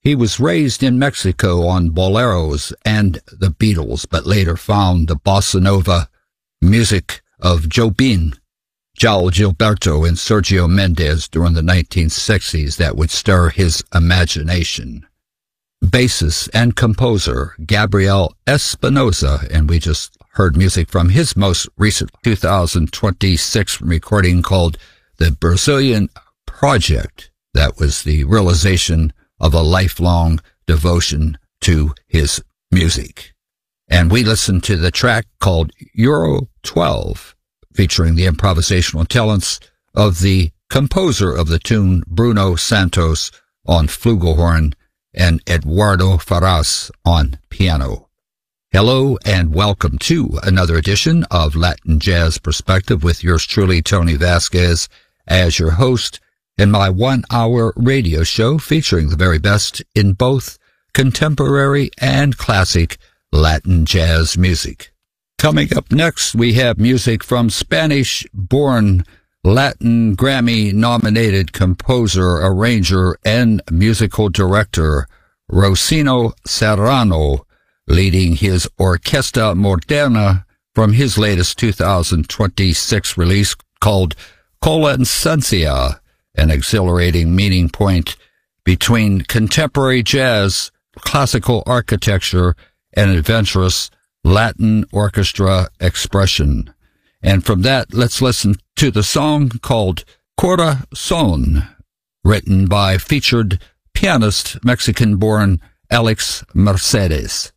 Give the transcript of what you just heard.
He was raised in Mexico on boleros and the Beatles, but later found the bossa nova music of Jobim, João Gilberto, and Sergio Mendes during the 1960s that would stir his imagination. Bassist and composer Gabriel Espinosa, and we just heard music from his most recent 2026 recording called The Brazilian Project. That was the realization of a lifelong devotion to his music. And we listened to the track called Euro 12, featuring the improvisational talents of the composer of the tune, Bruno Santos, on flugelhorn and Eduardo Ferraz on piano. Hello and welcome to another edition of Latin Jazz Perspective with yours truly, Tony Vasquez, as your host in my 1-hour radio show featuring the very best in both contemporary and classic Latin jazz music. Coming up next, we have music from Spanish-born Latin Grammy-nominated composer, arranger, and musical director Rosino Serrano, leading his Orquesta Moderna from his latest 2026 release called Colesencia, an exhilarating meeting point between contemporary jazz, classical architecture, and adventurous Latin orchestra expression. And from that, let's listen to the song called Corazón, written by featured pianist Mexican-born Alex Mercedes.